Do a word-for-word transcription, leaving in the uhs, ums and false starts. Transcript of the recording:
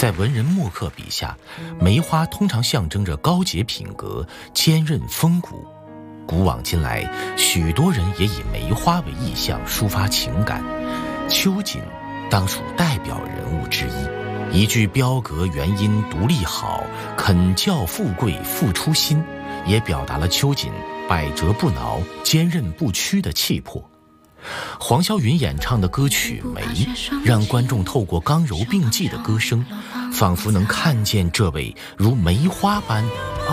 在文人墨客笔下，梅花通常象征着高洁品格、坚韧风骨。古往今来，许多人也以梅花为意象抒发情感，秋瑾当属代表人物之一。一句标格原因独立好，肯教富贵付出心，也表达了秋瑾百折不挠、坚韧不屈的气魄。黄霄云演唱的歌曲《梅》，让观众透过刚柔并济的歌声，仿佛能看见这位如梅花般